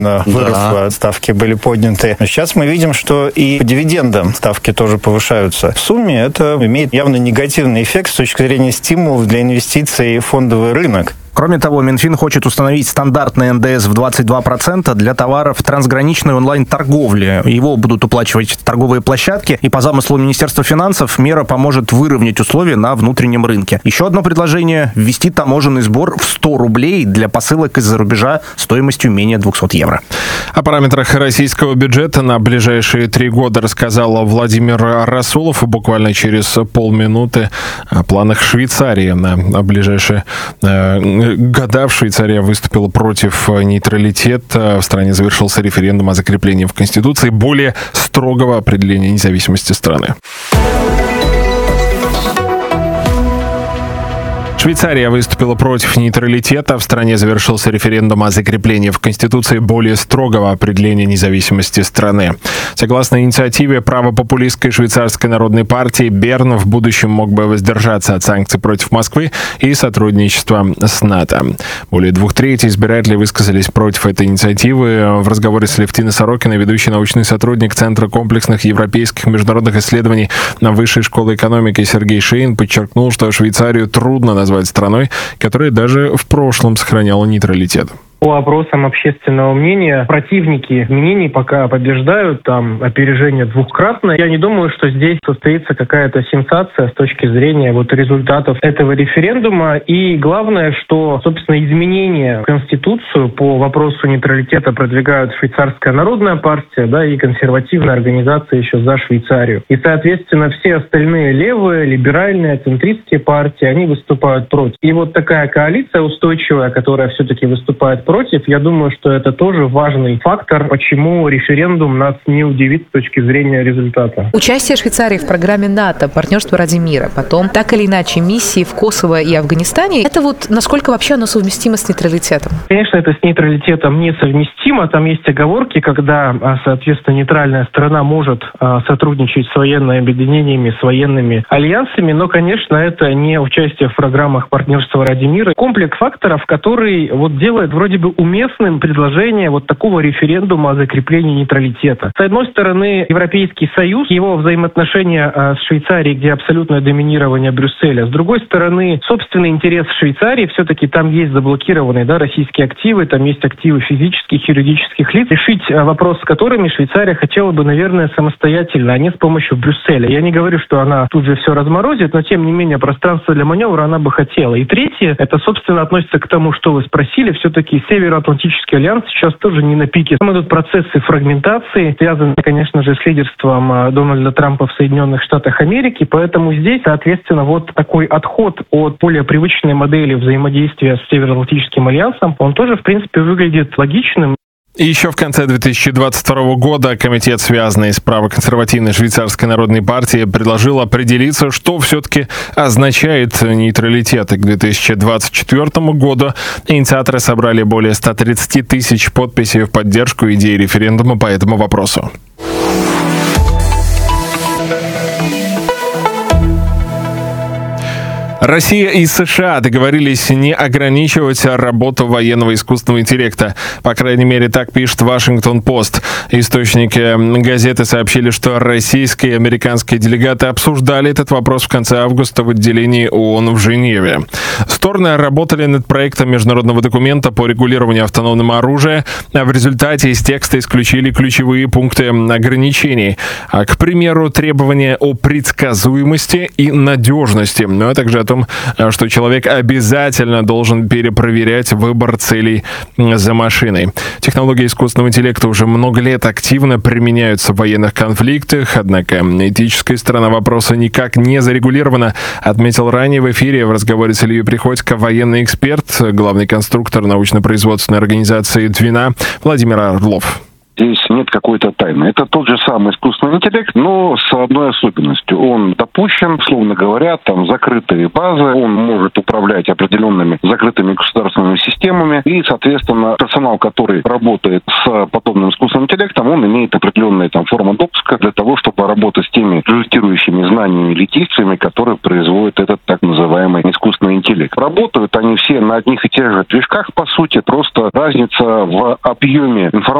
выросло, ставки были подняты. Но сейчас мы видим, что и по дивидендам ставки тоже повышаются. В сумме это имеет явно негативный эффект с точки зрения стимулов для инвестиций в фондовый рынок. Кроме того, Минфин хочет установить стандартный НДС в 22% для товаров трансграничной онлайн-торговли. Его будут уплачивать торговые площадки, и по замыслу Министерства финансов мера поможет выровнять условия на внутреннем рынке. Еще одно предложение – ввести таможенный сбор в 100 рублей для посылок из-за рубежа стоимостью менее 200 евро. О параметрах российского бюджета на ближайшие 3 года рассказал Владимир Расулов. Буквально через полминуты о планах Швейцарии на ближайшие года. Швейцария выступила против нейтралитета. В стране завершился референдум о закреплении в Конституции более строгого определения независимости страны. Швейцария выступила против нейтралитета. В стране завершился референдум о закреплении в Конституции более строгого определения независимости страны. Согласно инициативе правопопулистской швейцарской народной партии, Берн в будущем мог бы воздержаться от санкций против Москвы и сотрудничества с НАТО. Более 2/3 избирателей высказались против этой инициативы. В разговоре с Левтиной Сорокиной, ведущий научный сотрудник Центра комплексных европейских международных исследований на Высшей школе экономики Сергей Шейн подчеркнул, что Швейцарию трудно назвать страной, которая даже в прошлом сохраняла нейтралитет. По опросам общественного мнения противники изменений пока побеждают, там опережение двукратное. Я не думаю, что здесь состоится какая-то сенсация с точки зрения результатов этого референдума. И главное, что, собственно, изменения в Конституцию по вопросу нейтралитета продвигают Швейцарская народная партия, и консервативная организация еще за Швейцарию. И, соответственно, все остальные левые, либеральные, центристские партии, они выступают против. И такая коалиция устойчивая, которая все-таки выступает против, я думаю, что это тоже важный фактор, почему референдум нас не удивит с точки зрения результата. Участие Швейцарии в программе НАТО, партнерство ради мира, потом так или иначе миссии в Косово и Афганистане, это насколько вообще оно совместимо с нейтралитетом? Конечно, это с нейтралитетом несовместимо. Там есть оговорки, когда, соответственно, нейтральная сторона может сотрудничать с военными объединениями, с военными альянсами, но, конечно, это не участие в программах партнерства ради мира. Комплекс факторов, который делает вроде бы уместным предложение такого референдума о закреплении нейтралитета. С одной стороны, Европейский Союз, его взаимоотношения с Швейцарией, где абсолютное доминирование Брюсселя. С другой стороны, собственный интерес Швейцарии, все-таки там есть заблокированные российские активы, там есть активы физических, юридических лиц. Решить вопрос с которыми Швейцария хотела бы, наверное, самостоятельно, а не с помощью Брюсселя. Я не говорю, что она тут же все разморозит, но тем не менее пространство для маневра она бы хотела. И третье, это, собственно, относится к тому, что вы спросили, все-таки Североатлантический альянс сейчас тоже не на пике. Там идут процессы фрагментации, связанные, конечно же, с лидерством Дональда Трампа в Соединенных Штатах Америки. Поэтому здесь, соответственно, такой отход от более привычной модели взаимодействия с Североатлантическим альянсом, он тоже, в принципе, выглядит логичным. И еще в конце 2022 года комитет, связанный с правоконсервативной швейцарской народной партией, предложил определиться, что все-таки означает нейтралитет. И к 2024 году инициаторы собрали более 130 тысяч подписей в поддержку идеи референдума по этому вопросу. Россия и США договорились не ограничивать работу военного искусственного интеллекта. По крайней мере, так пишет Вашингтон-Пост. Источники газеты сообщили, что российские и американские делегаты обсуждали этот вопрос в конце августа в отделении ООН в Женеве. Стороны работали над проектом международного документа по регулированию автономного оружия, а в результате из текста исключили ключевые пункты ограничений. К примеру, требования о предсказуемости и надежности, а также о том, что человек обязательно должен перепроверять выбор целей за машиной. Технологии искусственного интеллекта уже много лет активно применяются в военных конфликтах, однако этическая сторона вопроса никак не зарегулирована, отметил ранее в эфире в разговоре с Ильей Приходько военный эксперт, главный конструктор научно-производственной организации «Двина» Владимир Орлов. здесь нет какой-то тайны. Это тот же самый искусственный интеллект, но с одной особенностью. Он допущен, условно говоря, там закрытые базы, он может управлять определенными закрытыми государственными системами, и, соответственно, персонал, который работает с подобным искусственным интеллектом, он имеет определенные там формы допуска для того, чтобы работать с теми результирующими знаниями или действиями, которые производит этот так называемый искусственный интеллект. Работают они все на одних и тех же движках, по сути, просто разница в объеме информации